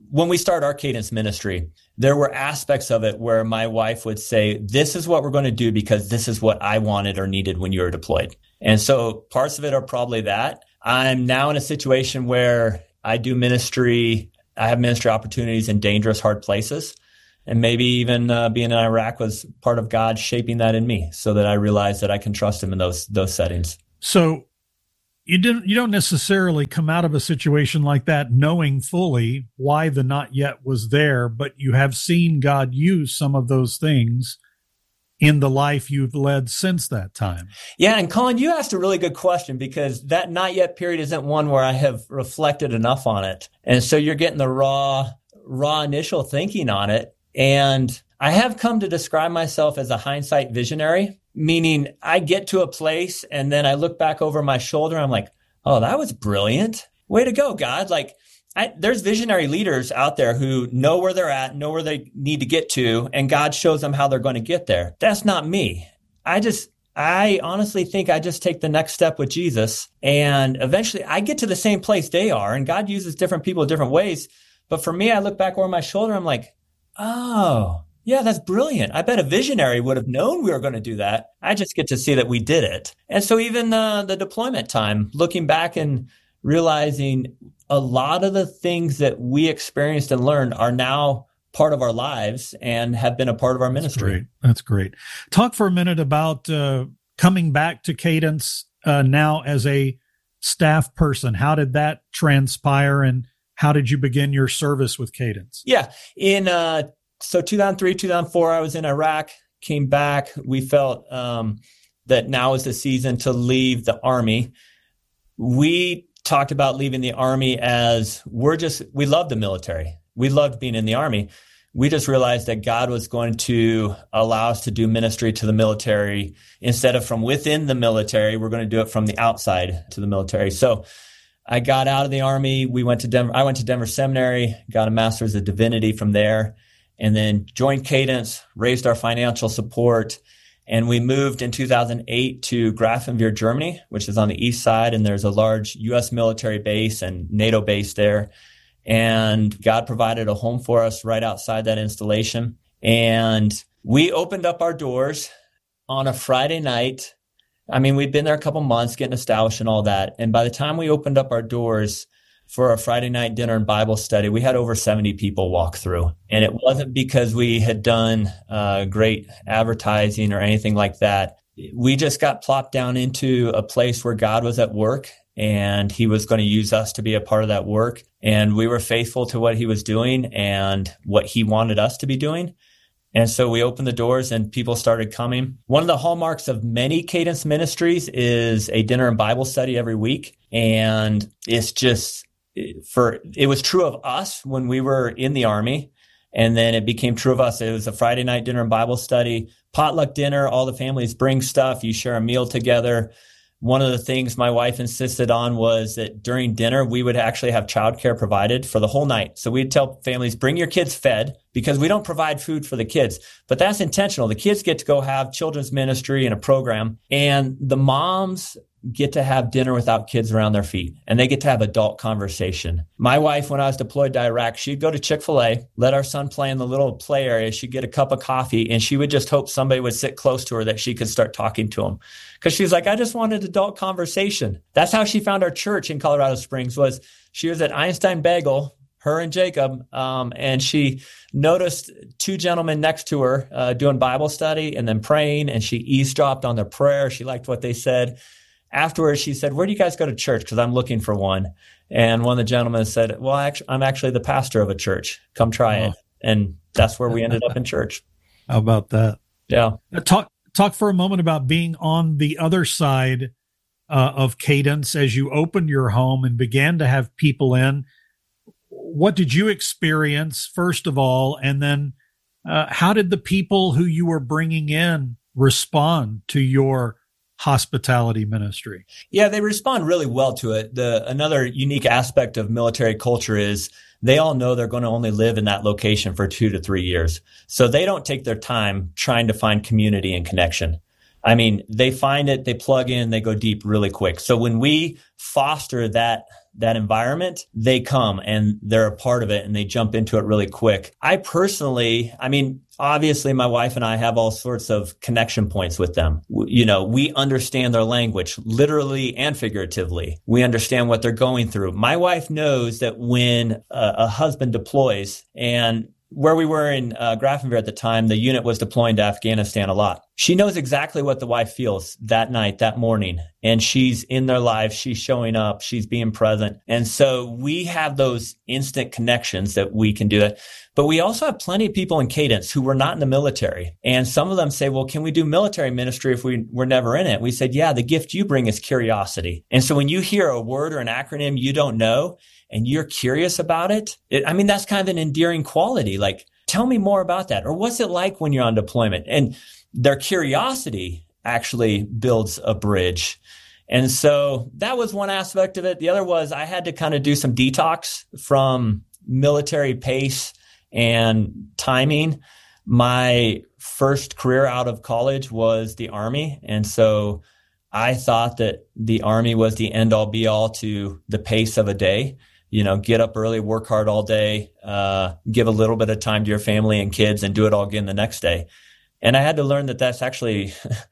when we started our Cadence ministry, there were aspects of it where my wife would say, this is what we're going to do because this is what I wanted or needed when you were deployed. And so parts of it are probably that. I'm now in a situation where I do ministry. I have ministry opportunities in dangerous, hard places. And maybe even uh, being in Iraq was part of God shaping that in me so that I realized that I can trust him in those those settings. So you didn't you don't necessarily come out of a situation like that knowing fully why the not yet was there, but you have seen God use some of those things in the life you've led since that time. Yeah, and Colin, you asked a really good question because that not yet period isn't one where I have reflected enough on it. And so you're getting the raw, raw initial thinking on it. And I have come to describe myself as a hindsight visionary, meaning I get to a place and then I look back over my shoulder. I'm like, oh, that was brilliant. Way to go, God. Like I, there's visionary leaders out there who know where they're at, know where they need to get to, and God shows them how they're going to get there. That's not me. I just, I honestly think I just take the next step with Jesus and eventually I get to the same place they are. And God uses different people in different ways. But for me, I look back over my shoulder. I'm like, oh, yeah, that's brilliant. I bet a visionary would have known we were going to do that. I just get to see that we did it. And so even uh, the deployment time, looking back and realizing a lot of the things that we experienced and learned are now part of our lives and have been a part of our ministry. That's great. That's great. Talk for a minute about uh, coming back to Cadence uh, now as a staff person. How did that transpire, and how did you begin your service with Cadence? Yeah. In uh, so two thousand three, two thousand four, I was in Iraq, came back. We felt um, that now is the season to leave the Army. We talked about leaving the Army as we're just, we love the military. We loved being in the Army. We just realized that God was going to allow us to do ministry to the military instead of from within the military. We're going to do it from the outside to the military. So I got out of the Army. We went to Denver. I went to Denver Seminary, got a master's of divinity from there, and then joined Cadence, raised our financial support, and we moved in two thousand eight to Grafenwehr, Germany, which is on the east side, and there's a large U S military base and NATO base there. And God provided a home for us right outside that installation. And we opened up our doors on a Friday night. I mean, we'd been there a couple months getting established and all that. And by the time we opened up our doors for a Friday night dinner and Bible study, we had over seventy people walk through. And it wasn't because we had done uh, great advertising or anything like that. We just got plopped down into a place where God was at work, and he was going to use us to be a part of that work. And we were faithful to what he was doing and what he wanted us to be doing. And so we opened the doors and people started coming. One of the hallmarks of many Cadence ministries is a dinner and Bible study every week. And it's just for, it was true of us when we were in the Army. And then it became true of us. It was a Friday night dinner and Bible study, potluck dinner. All the families bring stuff. You share a meal together. One of the things my wife insisted on was that during dinner, we would actually have childcare provided for the whole night. So we'd tell families, bring your kids fed, because we don't provide food for the kids. But that's intentional. The kids get to go have children's ministry and a program, and the moms get to have dinner without kids around their feet, and they get to have adult conversation. My wife, when I was deployed to Iraq, she'd go to Chick-fil-A, let our son play in the little play area. She'd get a cup of coffee, and she would just hope somebody would sit close to her that she could start talking to him. Because she was like, I just wanted adult conversation. That's how she found our church in Colorado Springs. Was she was at Einstein Bagel, her and Jacob, um, and she noticed two gentlemen next to her uh, doing Bible study and then praying, and she eavesdropped on their prayer. She liked what they said. Afterwards, she said, where do you guys go to church? Because I'm looking for one. And one of the gentlemen said, well, actually, I'm actually the pastor of a church. Come try oh. it. And that's where we ended up in church. How about that? Yeah. Talk talk for a moment about being on the other side uh, of Cadence as you opened your home and began to have people in. What did you experience, first of all? And then uh, how did the people who you were bringing in respond to your hospitality ministry? Yeah, they respond really well to it. The another unique aspect of military culture is they all know they're going to only live in that location for two to three years. So they don't take their time trying to find community and connection. I mean, they find it, they plug in, they go deep really quick. So when we foster that that environment, they come and they're a part of it and they jump into it really quick. I personally, I mean, obviously my wife and I have all sorts of connection points with them. You know, we understand their language, literally and figuratively. We understand what they're going through. My wife knows that when a, a husband deploys, and where we were in uh, Grafenwehr at the time, the unit was deploying to Afghanistan a lot. She knows exactly what the wife feels that night, that morning, and she's in their lives. She's showing up. She's being present. And so we have those instant connections that we can do that. But we also have plenty of people in Cadence who were not in the military. And some of them say, well, can we do military ministry if we were never in it? We said, yeah, the gift you bring is curiosity. And so when you hear a word or an acronym you don't know, and you're curious about it, it, I mean, that's kind of an endearing quality. Like, tell me more about that. Or what's it like when you're on deployment? And their curiosity actually builds a bridge. And so that was one aspect of it. The other was I had to kind of do some detox from military pace and timing. My first career out of college was the Army. And so I thought that the Army was the end all be all to the pace of a day. You know, get up early, work hard all day, uh, give a little bit of time to your family and kids and do it all again the next day. And I had to learn that that's actually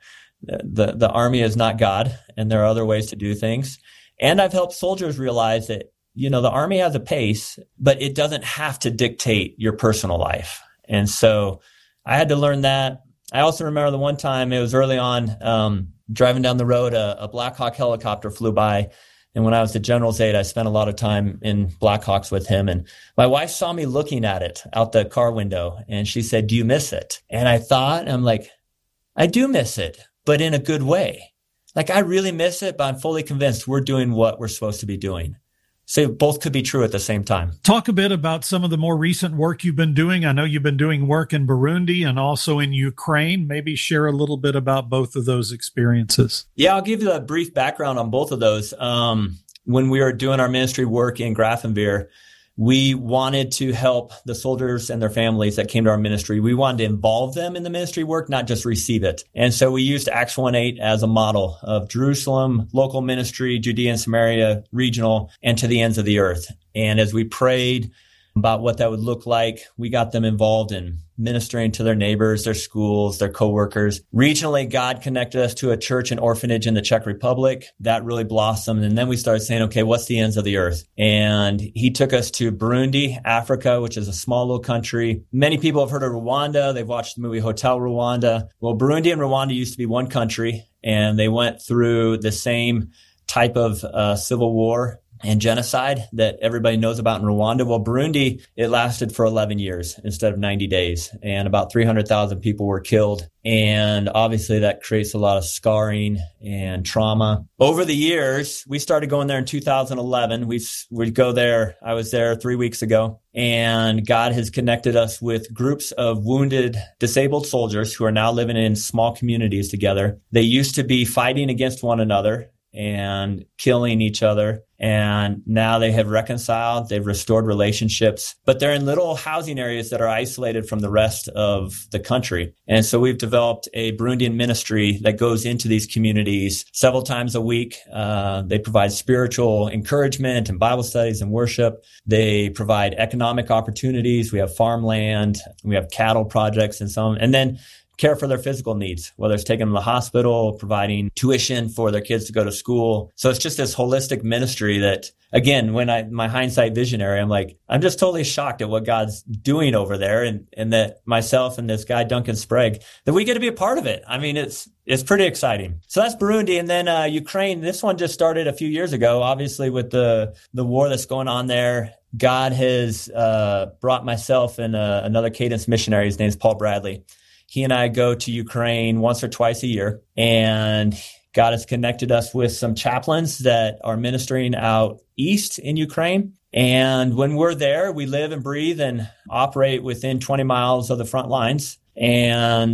the, the Army is not God, and there are other ways to do things. And I've helped soldiers realize that, you know, the Army has a pace, but it doesn't have to dictate your personal life. And so I had to learn that. I also remember the one time, it was early on, um, driving down the road, a, a Black Hawk helicopter flew by. And when I was the general's aide, I spent a lot of time in Black Hawks with him. And my wife saw me looking at it out the car window. And she said, do you miss it? And I thought, I'm like, I do miss it, but in a good way. Like, I really miss it, but I'm fully convinced we're doing what we're supposed to be doing. So both could be true at the same time. Talk a bit about some of the more recent work you've been doing. I know you've been doing work in Burundi and also in Ukraine. Maybe share a little bit about both of those experiences. Yeah, I'll give you a brief background on both of those. Um, when we were doing our ministry work in Grafenwehr, we wanted to help the soldiers and their families that came to our ministry. We wanted to involve them in the ministry work, not just receive it. And so we used Acts one eight as a model of Jerusalem, local ministry, Judea and Samaria, regional, and to the ends of the earth. And as we prayed about what that would look like, we got them involved in ministering to their neighbors, their schools, their coworkers. Regionally, God connected us to a church and orphanage in the Czech Republic. That really blossomed. And then we started saying, okay, what's the ends of the earth? And he took us to Burundi, Africa, which is a small little country. Many people have heard of Rwanda. They've watched the movie Hotel Rwanda. Well, Burundi and Rwanda used to be one country, and they went through the same type of uh, civil war and genocide that everybody knows about in Rwanda. Well, Burundi, it lasted for eleven years instead of ninety days, and about three hundred thousand people were killed. And obviously that creates a lot of scarring and trauma. Over the years, we started going there in two thousand eleven. We we go there. I was there three weeks ago, and God has connected us with groups of wounded, disabled soldiers who are now living in small communities together. They used to be fighting against one another and killing each other. And now they have reconciled, they've restored relationships, but they're in little housing areas that are isolated from the rest of the country. And so we've developed a Burundian ministry that goes into these communities several times a week. Uh, they provide spiritual encouragement and Bible studies and worship. They provide economic opportunities. We have farmland, we have cattle projects and so on. And then care for their physical needs, whether it's taking them to the hospital, providing tuition for their kids to go to school. So it's just this holistic ministry that, again, when I, my hindsight visionary, I'm like, I'm just totally shocked at what God's doing over there, and, and that myself and this guy, Duncan Sprague, that we get to be a part of it. I mean, it's, it's pretty exciting. So that's Burundi. And then, uh, Ukraine, this one just started a few years ago, obviously with the, the war that's going on there. God has, uh, brought myself and, uh, another Cadence missionary. His name's Paul Bradley. He and I go to Ukraine once or twice a year, and God has connected us with some chaplains that are ministering out east in Ukraine. And when we're there, we live and breathe and operate within twenty miles of the front lines. And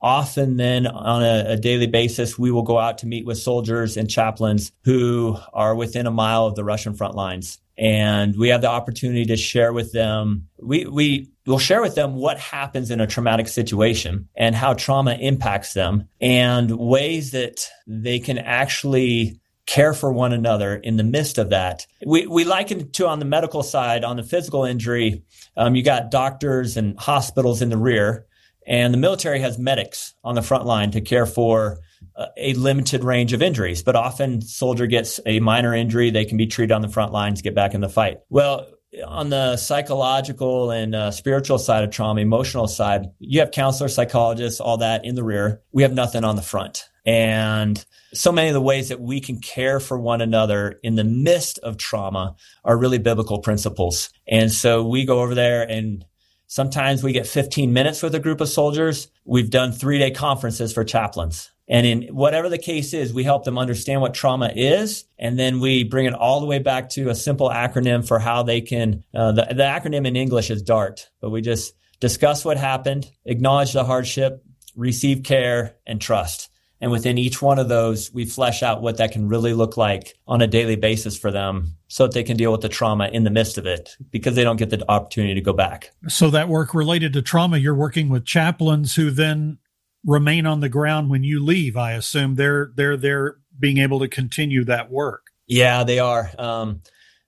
often then on a, a daily basis, we will go out to meet with soldiers and chaplains who are within a mile of the Russian front lines. And we have the opportunity to share with them. We, we will share with them what happens in a traumatic situation and how trauma impacts them and ways that they can actually care for one another in the midst of that. We, we liken it to on the medical side, on the physical injury, um, you got doctors and hospitals in the rear, and the military has medics on the front line to care for uh, a limited range of injuries. But often soldier gets a minor injury, they can be treated on the front lines, get back in the fight. Well, on the psychological and uh, spiritual side of trauma, emotional side, you have counselors, psychologists, all that in the rear. We have nothing on the front. And so many of the ways that we can care for one another in the midst of trauma are really biblical principles. And so we go over there, and sometimes we get fifteen minutes with a group of soldiers. We've done three-day conferences for chaplains. And in whatever the case is, we help them understand what trauma is, and then we bring it all the way back to a simple acronym for how they can, uh, the, the acronym in English is DART, but we just discuss what happened, acknowledge the hardship, receive care, and trust. And within each one of those, we flesh out what that can really look like on a daily basis for them so that they can deal with the trauma in the midst of it, because they don't get the opportunity to go back. So that work related to trauma, you're working with chaplains who then remain on the ground when you leave. I assume they're they're they're being able to continue that work. Yeah, they are. Um,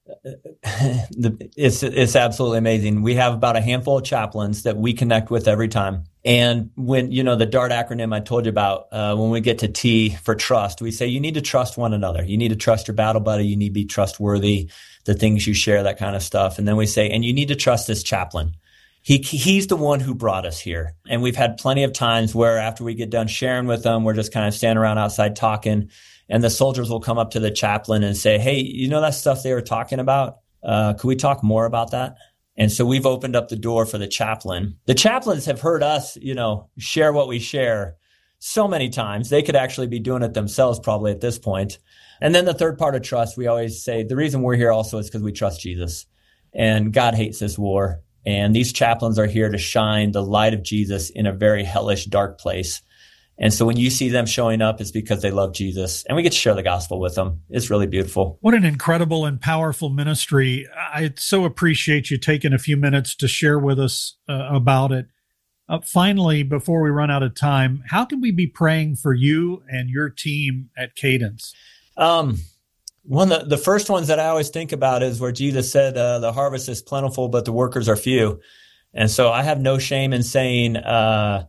it's it's absolutely amazing. We have about a handful of chaplains that we connect with every time. And when, you know, the DART acronym I told you about, uh, when we get to T for trust, we say you need to trust one another. You need to trust your battle buddy. You need to be trustworthy, the things you share, that kind of stuff. And then we say, and you need to trust this chaplain. He he's the one who brought us here. And we've had plenty of times where after we get done sharing with them, we're just kind of standing around outside talking, and the soldiers will come up to the chaplain and say, hey, you know that stuff they were talking about? Uh, could we talk more about that? And so we've opened up the door for the chaplain. The chaplains have heard us, you know, share what we share so many times. They could actually be doing it themselves probably at this point. And then the third part of trust, we always say the reason we're here also is because we trust Jesus. And God hates this war. And these chaplains are here to shine the light of Jesus in a very hellish, dark place. And so when you see them showing up, it's because they love Jesus. And we get to share the gospel with them. It's really beautiful. What an incredible and powerful ministry. I so appreciate you taking a few minutes to share with us uh, about it. Uh, finally, before we run out of time, how can we be praying for you and your team at Cadence? Um, one of the, the first ones that I always think about is where Jesus said, uh, the harvest is plentiful, but the workers are few. And so I have no shame in saying, uh,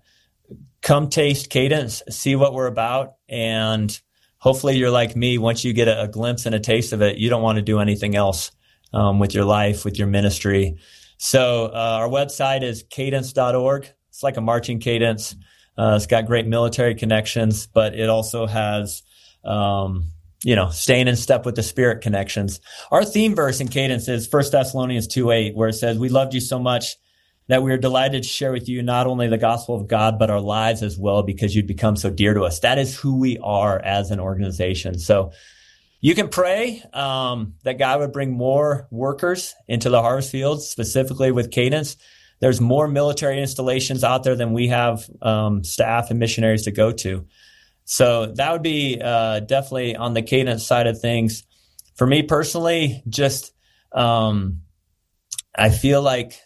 come taste Cadence, see what we're about. And hopefully you're like me. Once you get a, a glimpse and a taste of it, you don't want to do anything else um, with your life, with your ministry. So uh, our website is cadence dot org. It's like a marching cadence. Uh, it's got great military connections, but it also has, um, you know, staying in step with the Spirit connections. Our theme verse in Cadence is First Thessalonians two eight, where it says, we loved you so much that we are delighted to share with you not only the gospel of God, but our lives as well, because you'd become so dear to us. That is who we are as an organization. So you can pray um, that God would bring more workers into the harvest fields, specifically with Cadence. There's more military installations out there than we have um, staff and missionaries to go to. So that would be uh, definitely on the Cadence side of things. For me personally, just um, I feel like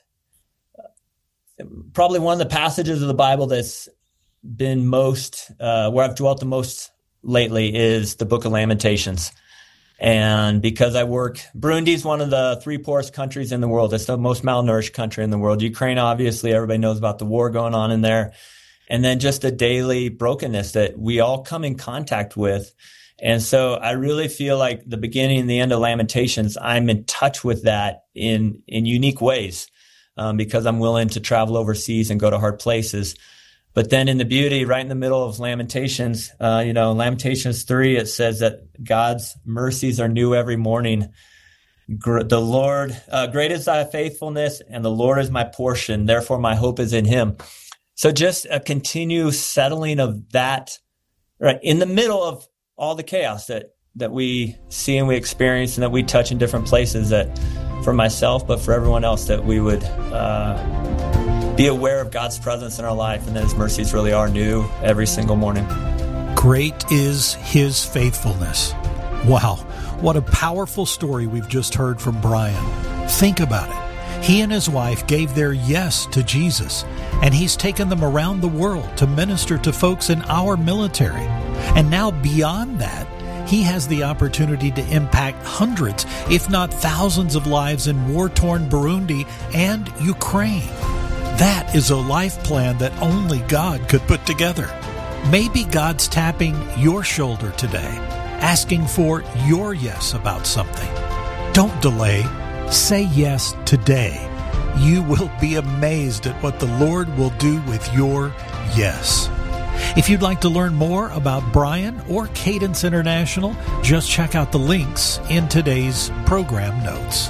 probably one of the passages of the Bible that's been most, uh, where I've dwelt the most lately is the book of Lamentations. And because I work, Burundi is one of the three poorest countries in the world. It's the most malnourished country in the world. Ukraine, obviously, everybody knows about the war going on in there. And then just the daily brokenness that we all come in contact with. And so I really feel like the beginning and the end of Lamentations, I'm in touch with that in, in unique ways. Um, because I'm willing to travel overseas and go to hard places. But then in the beauty, right in the middle of Lamentations, uh, you know, Lamentations three, it says that God's mercies are new every morning. Gr- the Lord, uh, great is thy faithfulness, and the Lord is my portion. Therefore, my hope is in him. So just a continued settling of that, right, in the middle of all the chaos that, that we see and we experience and that we touch in different places, that for myself, but for everyone else, that we would uh, be be aware of God's presence in our life and that His mercies really are new every single morning. Great is His faithfulness. Wow, what a powerful story we've just heard from Brian. Think about it. He and his wife gave their yes to Jesus, and He's taken them around the world to minister to folks in our military. And now beyond that, He has the opportunity to impact hundreds, if not thousands of lives in war-torn Burundi and Ukraine. That is a life plan that only God could put together. Maybe God's tapping your shoulder today, asking for your yes about something. Don't delay. Say yes today. You will be amazed at what the Lord will do with your yes. If you'd like to learn more about Brian or Cadence International, just check out the links in today's program notes.